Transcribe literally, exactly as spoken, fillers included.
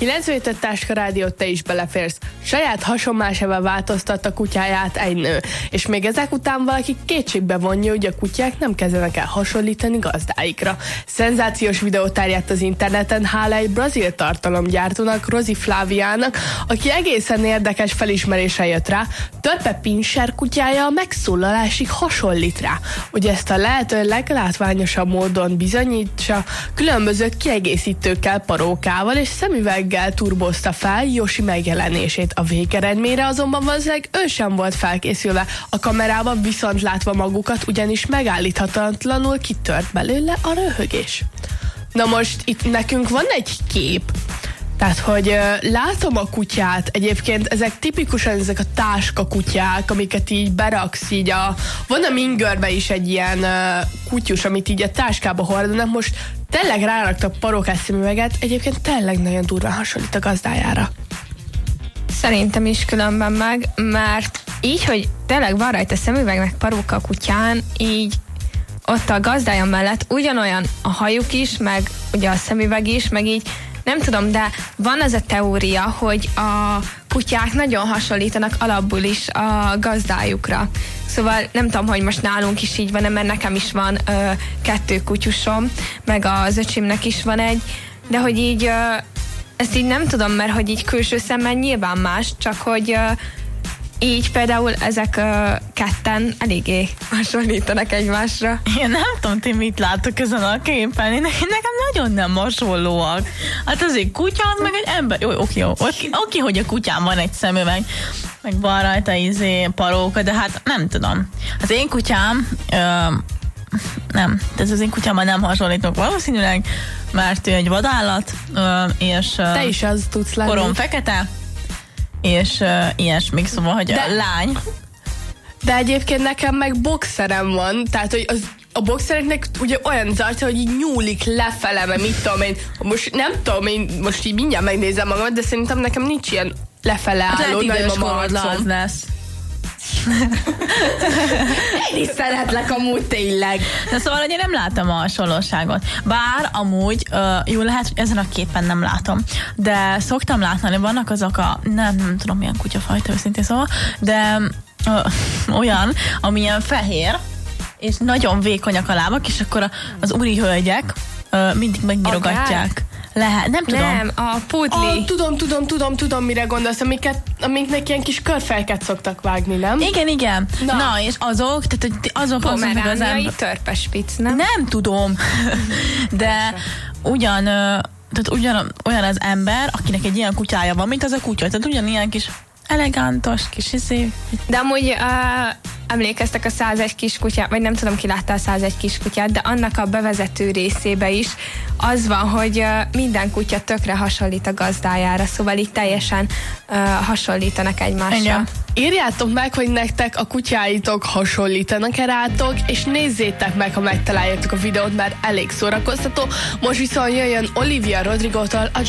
kilencvenhét Táska Rádiót te is beleférsz. Saját hasonlásával változtatta kutyáját egy nő, és még ezek után valaki kétségbe vonja, hogy a kutyák nem kezdenek el hasonlítani gazdáikra. Szenzációs videó terjedt az interneten, hála egy brazil tartalomgyártónak, Rosi Flaviának, aki egészen érdekes felismeréssel jött rá, Törpe Pinscher kutyája a megszólalásig hasonlít rá, hogy ezt a lehető leglátványosabb módon bizonyítsa, különböző kiegészítőkkel, parókával és szemüveggel turbozta fel Yoshi megjelenését. A végeredményre azonban valószínűleg ő sem volt felkészülve. A kamerában viszont látva magukat, ugyanis megállíthatatlanul kitört belőle a röhögés. Na most itt nekünk van egy kép, tehát, hogy uh, látom a kutyát, egyébként ezek tipikusan ezek a táska kutyák, amiket így beraksz így a... Van a Mingörben is egy ilyen uh, kutyus, amit így a táskába hordanak, most tényleg ráraktak parókás szemüveget, egyébként tényleg nagyon durván hasonlít a gazdájára. Szerintem is különben meg, mert így, hogy tényleg van rajta szemüveg, meg paróka a kutyán, így ott a gazdája mellett ugyanolyan a hajuk is, meg ugye a szemüveg is, meg így nem tudom, de van az a teória, hogy a kutyák nagyon hasonlítanak alapból is a gazdájukra. Szóval nem tudom, hogy most nálunk is így van, mert nekem is van ö, kettő kutyusom, meg az öcsimnek is van egy, de hogy így ö, ezt így nem tudom, mert hogy így külső szemmel nyilván más, csak hogy ö, így például ezek ö, ketten eléggé hasonlítanak egymásra. Én nem tudom, ti mit látok ezen a képen. Én, nekem nagyon nem hasonlóak. Hát azért kutya, az meg egy ember. Jó, oké, jó. Oké, oké, hogy a kutyán van egy szemüveg, meg van rajta izé paróka, de hát nem tudom. Az én kutyám ö, nem, tehát az én kutyámmal nem hasonlítok valószínűleg, mert ő egy vadállat, ö, és ö, te is az tudsz lenni. Korom fekete, és uh, ilyesmik, szóval, hogy de, a lány. De egyébként nekem meg boxerem van, tehát, hogy az, a boxereknek ugye olyan az arca, hogy így nyúlik lefele, mert mit tudom én, most nem tudom én, most így mindjárt megnézem magamat, de szerintem nekem nincs ilyen lefele álló, hát nagyon a az lesz. Én is szeretlek amúgy tényleg. De szóval ugye nem látom a hasonlóságot. Bár amúgy, uh, jó lehet, hogy ezen a képen nem látom, de szoktam látni, vannak azok a, nem, nem tudom milyen kutyafajta őszintén szóval, de uh, olyan, amilyen fehér, és nagyon vékonyak a lábak, és akkor a, az úri hölgyek uh, mindig megnyirogatják. Lehet, nem tudom. Nem, a pudli. Ah, tudom, tudom, tudom, tudom, mire gondolsz, amiket, amiknek ilyen kis körfelket szoktak vágni, nem? Igen, igen. Na, Na és azok, tehát azok pomeránjai törpespic, nem? Nem tudom. De ugyan, tehát ugyan olyan az ember, akinek egy ilyen kutyája van, mint az a kutya. Tehát ugyanilyen kis elegántos, kis izé. De amúgy uh, emlékeztek a százegy kiskutyát, vagy nem tudom, ki látta a százegy kiskutyát, de annak a bevezető részébe is az van, hogy uh, minden kutya tökre hasonlít a gazdájára, szóval így teljesen uh, hasonlítanak egymásra. Igen. Írjátok meg, hogy nektek a kutyáitok hasonlítanak-e rátok, és nézzétek meg, ha megtaláljátok a videót, mert elég szórakoztató. Most viszont jöjjön Olivia Rodrigo-tól a